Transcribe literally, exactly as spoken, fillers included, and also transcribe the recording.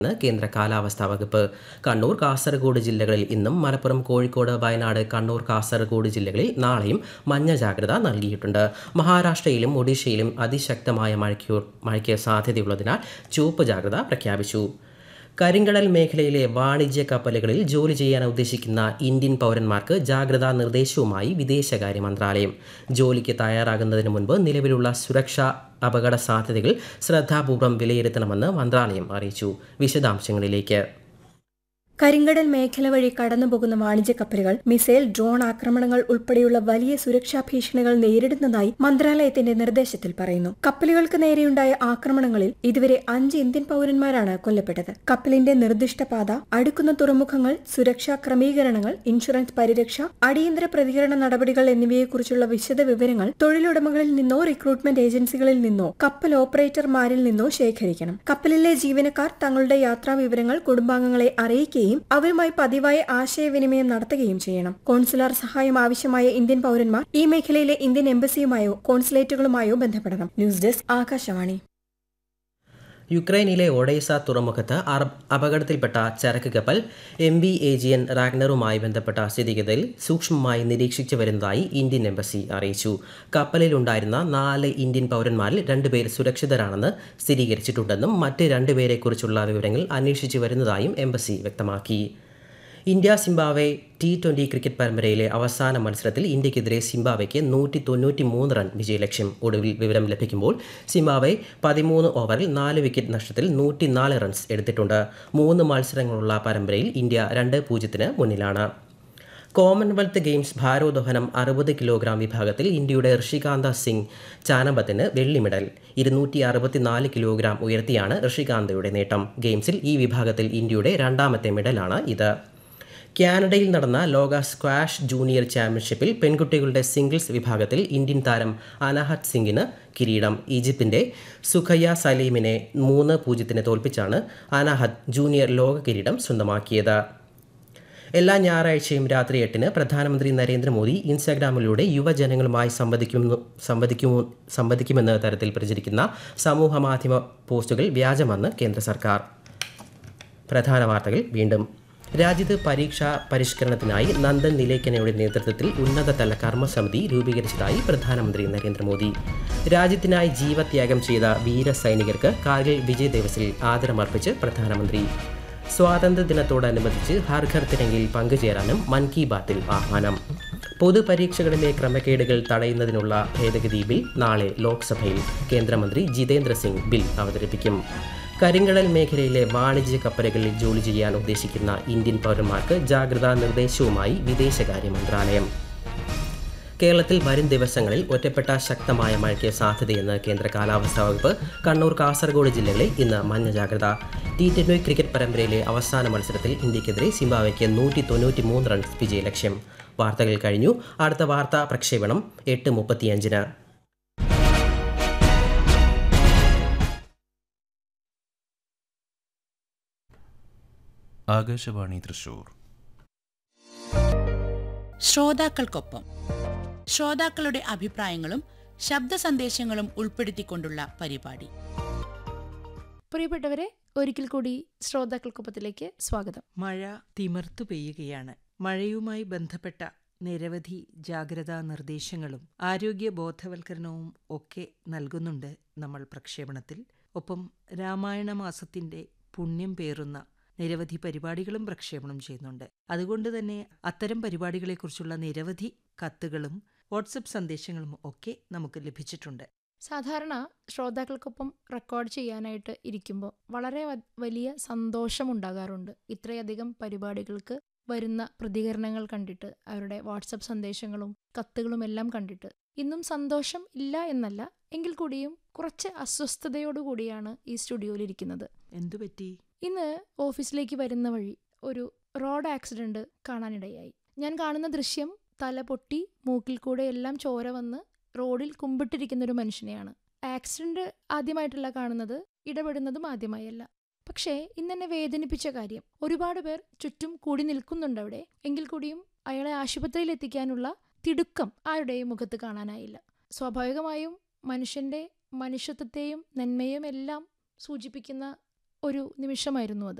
കേന്ദ്ര കാലാവസ്ഥാ വകുപ്പ്. കണ്ണൂർ, കാസർഗോഡ് ജില്ലകളിൽ ഇന്നും മലപ്പുറം, കോഴിക്കോട്, വയനാട്, കണ്ണൂർ, കാസർഗോഡ് ജില്ലകളിൽ നാളെയും മഞ്ഞ ജാഗ്രത നൽകിയിട്ടുണ്ട്. മഹാരാഷ്ട്രയിലും ഒഡീഷയിലും അതിശക്തമായ മഴയ്ക്ക് മഴയ്ക്ക് സാധ്യതയുള്ളതിനാൽ ചുവപ്പ് ജാഗ്രത പ്രഖ്യാപിച്ചു. കരിങ്കടൽ മേഖലയിലെ വാണിജ്യ കപ്പലുകളിൽ ജോലി ചെയ്യാൻ ഉദ്ദേശിക്കുന്ന ഇന്ത്യൻ പൗരന്മാർക്ക് ജാഗ്രതാ നിർദ്ദേശവുമായി വിദേശകാര്യ മന്ത്രാലയം. ജോലിക്ക് തയ്യാറാകുന്നതിന് മുൻപ് നിലവിലുള്ള സുരക്ഷാ അപകട സാധ്യതകൾ ശ്രദ്ധാപൂർവം വിലയിരുത്തണമെന്ന് മന്ത്രാലയം അറിയിച്ചു. വിശദാംശങ്ങളിലേക്ക്. കരിങ്കടൽ മേഖല വഴി കടന്നുപോകുന്ന വാണിജ്യ കപ്പലുകൾ മിസൈൽ, ഡ്രോൺ ആക്രമണങ്ങൾ ഉൾപ്പെടെയുള്ള വലിയ സുരക്ഷാ ഭീഷണികൾ നേരിടുന്നതായി മന്ത്രാലയത്തിന്റെ നിർദ്ദേശത്തിൽ പറയുന്നു. കപ്പലുകൾക്ക് നേരെയുണ്ടായ ആക്രമണങ്ങളിൽ ഇതുവരെ അഞ്ച് ഇന്ത്യൻ പൌരന്മാരാണ് കൊല്ലപ്പെട്ടത്. കപ്പലിന്റെ നിർദ്ദിഷ്ട പാത, അടുക്കുന്ന തുറമുഖങ്ങൾ, സുരക്ഷാ ക്രമീകരണങ്ങൾ, ഇൻഷുറൻസ് പരിരക്ഷ, അടിയന്തര പ്രതികരണ നടപടികൾ എന്നിവയെക്കുറിച്ചുള്ള വിശദ വിവരങ്ങൾ തൊഴിലുടമകളിൽ നിന്നോ റിക്രൂട്ട്മെന്റ് ഏജൻസികളിൽ നിന്നോ കപ്പൽ ഓപ്പറേറ്റർമാരിൽ നിന്നോ ശേഖരിക്കണം. കപ്പലിലെ ജീവനക്കാർ തങ്ങളുടെ യാത്രാ വിവരങ്ങൾ കുടുംബാംഗങ്ങളെ അറിയിക്കുകയും അവരുമായി പതിവായ ആശയവിനിമയം നടത്തുകയും ചെയ്യണം. കോൺസുലാർ സഹായം ആവശ്യമായ ഇന്ത്യൻ പൌരന്മാർ ഈ മേഖലയിലെ ഇന്ത്യൻ എംബസിയുമായോ കോൺസുലേറ്റുകളുമായോ ബന്ധപ്പെടണം. News desk, Akashvani. യുക്രൈനിലെ ഒഡേസ തുറമുഖത്ത് അപകടത്തിൽപ്പെട്ട ചരക്ക് കപ്പൽ എം വി ഏജിയൻ റാഗ്നറുമായി ബന്ധപ്പെട്ട സ്ഥിതിഗതിയിൽ സൂക്ഷ്മമായി നിരീക്ഷിച്ചു വരുന്നതായി ഇന്ത്യൻ എംബസി അറിയിച്ചു. കപ്പലിലുണ്ടായിരുന്ന നാല് ഇന്ത്യൻ പൗരന്മാരിൽ രണ്ടുപേർ സുരക്ഷിതരാണെന്ന് സ്ഥിരീകരിച്ചിട്ടുണ്ടെന്നും മറ്റ് രണ്ടുപേരെക്കുറിച്ചുള്ള വിവരങ്ങൾ അന്വേഷിച്ചു വരുന്നതായും എംബസി വ്യക്തമാക്കി. India Zimbabwe T twenty cricket പരമ്പരയിലെ അവസാന മത്സരത്തിൽ ഇന്ത്യക്കെതിരെ സിംബാബ്വെക്ക് നൂറ്റി തൊണ്ണൂറ്റി മൂന്ന് റൺ വിജയലക്ഷ്യം. ഒടുവിൽ വിവരം ലഭിക്കുമ്പോൾ സിംബാബ്വെ പതിമൂന്ന് ഓവറിൽ നാല് വിക്കറ്റ് നഷ്ടത്തിൽ നൂറ്റിനാല് റൺസ് എടുത്തിട്ടുണ്ട്. മൂന്ന് മത്സരങ്ങളുള്ള പരമ്പരയിൽ ഇന്ത്യ രണ്ട് പൂജ്യത്തിന് മുന്നിലാണ്. കോമൺവെൽത്ത് ഗെയിംസ് ഭാരോദ്വഹനം അറുപത് കിലോഗ്രാം വിഭാഗത്തിൽ ഇന്ത്യയുടെ ഋഷികാന്ത സിംഗ് ചാനബത്തിന് വെള്ളി മെഡൽ. ഇരുന്നൂറ്റി അറുപത്തിനാല് കിലോഗ്രാം ഉയർത്തിയാണ് ഋഷികാന്തയുടെ നേട്ടം. ഗെയിംസിൽ ഈ വിഭാഗത്തിൽ ഇന്ത്യയുടെ രണ്ടാമത്തെ മെഡലാണ് ഇത്. കാനഡയിൽ നടന്ന ലോക സ്ക്വാഷ് ജൂനിയർ ചാമ്പ്യൻഷിപ്പിൽ പെൺകുട്ടികളുടെ സിംഗിൾസ് വിഭാഗത്തിൽ ഇന്ത്യൻ താരം അനാഹത് സിംഗിന് കിരീടം. ഈജിപ്തിൻ്റെ സുഖയ്യ സലീമിനെ മൂന്ന് പൂജ്യത്തിന് തോൽപ്പിച്ചാണ് അനാഹത് ജൂനിയർ ലോക കിരീടം സ്വന്തമാക്കിയത്. എല്ലാ ഞായറാഴ്ചയും രാത്രി എട്ടിന് പ്രധാനമന്ത്രി നരേന്ദ്രമോദി ഇൻസ്റ്റാഗ്രാമിലൂടെ യുവജനങ്ങളുമായി സംവദിക്കുന്നു സംവദിക്കുമോ സംവദിക്കുമെന്ന തരത്തിൽ പ്രചരിക്കുന്ന സമൂഹ മാധ്യമ പോസ്റ്റുകൾ വ്യാജമെന്ന് കേന്ദ്ര സർക്കാർ. പ്രധാന വാർത്തകൾ വീണ്ടും. രാജ്യത്ത് പരീക്ഷാ പരിഷ്കരണത്തിനായി നന്ദൻ നിലേക്കനയുടെ നേതൃത്വത്തിൽ ഉന്നതതല കർമ്മസമിതി രൂപീകരിച്ചതായി പ്രധാനമന്ത്രി നരേന്ദ്രമോദി. രാജ്യത്തിനായി ജീവത്യാഗം ചെയ്ത വീരസൈനികർക്ക് കാർഗിൽ വിജയ് ദിവസിൽ ആദരമർപ്പിച്ച് പ്രധാനമന്ത്രി. സ്വാതന്ത്ര്യദിനത്തോടനുബന്ധിച്ച് ഹർ ഘർ തിരങ്കിൽ പങ്കുചേരാനും മൻ കി ബാത്തിൽ ആഹ്വാനം. പൊതുപരീക്ഷകളിലെ ക്രമക്കേടുകൾ തടയുന്നതിനുള്ള ഭേദഗതി ബിൽ നാളെ ലോക്സഭയിൽ. കേന്ദ്രമന്ത്രി ജിതേന്ദ്ര സിംഗ് ബിൽ അവതരിപ്പിക്കും. കരിങ്കടൽ മേഖലയിലെ വാണിജ്യ കപ്പലുകളിൽ ജോലി ചെയ്യാൻ ഉദ്ദേശിക്കുന്ന ഇന്ത്യൻ പൗരന്മാർക്ക് ജാഗ്രതാ നിർദ്ദേശവുമായി വിദേശകാര്യ മന്ത്രാലയം. കേരളത്തിൽ വരും ദിവസങ്ങളിൽ ഒറ്റപ്പെട്ട ശക്തമായ മഴയ്ക്ക് സാധ്യതയെന്ന് കേന്ദ്ര കാലാവസ്ഥാ വകുപ്പ്. കണ്ണൂർ, കാസർഗോഡ് ജില്ലകളിൽ ഇന്ന് മഞ്ഞ ജാഗ്രത. ടി ട്വൻ്റി ക്രിക്കറ്റ് പരമ്പരയിലെ അവസാന മത്സരത്തിൽ ഇന്ത്യക്കെതിരെ സിംബാബ്വെക്ക് നൂറ്റി തൊണ്ണൂറ്റി മൂന്ന് റൺസ് വിജയലക്ഷ്യം. വാർത്തകൾ കഴിഞ്ഞു. അടുത്ത വാർത്താ പ്രക്ഷേപണം എട്ട് മുപ്പത്തിയഞ്ചിന്. ആകാശവാണി തൃശൂർ. ശ്രോതാക്കൾക്കൊപ്പം ശ്രോതാക്കളുടെ അഭിപ്രായങ്ങളും ശബ്ദ സന്ദേശങ്ങളും ഉൾപ്പെടുത്തിക്കൊണ്ടുള്ള പരിപാടി. പ്രിയപ്പെട്ടവരെ, ഒരിക്കൽ കൂടി ശ്രോതാക്കൾക്കൊപ്പത്തിലേക്ക് സ്വാഗതം. മഴ തിമിർത്തു പെയ്യുകയാണ്. മഴയുമായി ബന്ധപ്പെട്ട നിരവധി ജാഗ്രതാ നിർദ്ദേശങ്ങളും ആരോഗ്യ ബോധവൽക്കരണവും ഒക്കെ നൽകുന്നുണ്ട് നമ്മൾ പ്രക്ഷേപണത്തിൽ. ഒപ്പം രാമായണ മാസത്തിന്റെ പുണ്യം പേറുന്ന നിരവധി പരിപാടികളും പ്രക്ഷേപണം ചെയ്യുന്നുണ്ട്. അതുകൊണ്ട് തന്നെ അത്തരം പരിപാടികളെക്കുറിച്ചുള്ള നിരവധി കത്തുകളും വാട്സപ്പ് സന്ദേശങ്ങളും ഒക്കെ നമുക്ക് ലഭിച്ചിട്ടുണ്ട്. സാധാരണ ശ്രോതാക്കൾക്കൊപ്പം റെക്കോർഡ് ചെയ്യാനായിട്ട് ഇരിക്കുമ്പോൾ വളരെ വലിയ സന്തോഷമുണ്ടാകാറുണ്ട്. ഇത്രയധികം പരിപാടികൾക്ക് വരുന്ന പ്രതികരണങ്ങൾ കണ്ടിട്ട്, അവരുടെ വാട്സപ്പ് സന്ദേശങ്ങളും കത്തുകളും എല്ലാം കണ്ടിട്ട് ഇന്നും സന്തോഷം ഇല്ല എന്നല്ല, എങ്കിൽ കൂടിയും കുറച്ച് അസ്വസ്ഥതയോടുകൂടിയാണ് ഈ സ്റ്റുഡിയോയിലിരിക്കുന്നത്. എന്തു പറ്റി? ഇന്ന് ഓഫീസിലേക്ക് വരുന്ന വഴി ഒരു റോഡ് ആക്സിഡന്റ് കാണാനിടയായി. ഞാൻ കാണുന്ന ദൃശ്യം തല പൊട്ടി മൂക്കിൽ കൂടെ എല്ലാം ചോര വന്ന് റോഡിൽ കുമ്പിട്ടിരിക്കുന്ന ഒരു മനുഷ്യനെയാണ്. ആക്സിഡന്റ് ആദ്യമായിട്ടല്ല കാണുന്നത്, ഇടപെടുന്നതും ആദ്യമായല്ല. പക്ഷേ ഇന്നെന്നെ വേദനിപ്പിച്ച കാര്യം, ഒരുപാട് പേർ ചുറ്റും കൂടി നിൽക്കുന്നുണ്ട് അവിടെ, എങ്കിൽ കൂടിയും അയാളെ ആശുപത്രിയിൽ എത്തിക്കാനുള്ള തിടുക്കം ആരുടെയും മുഖത്ത് കാണാനായില്ല. സ്വാഭാവികമായും മനുഷ്യന്റെ മനുഷ്യത്വത്തെയും നന്മയും എല്ലാം സൂചിപ്പിക്കുന്ന ഒരു നിമിഷമായിരുന്നു അത്.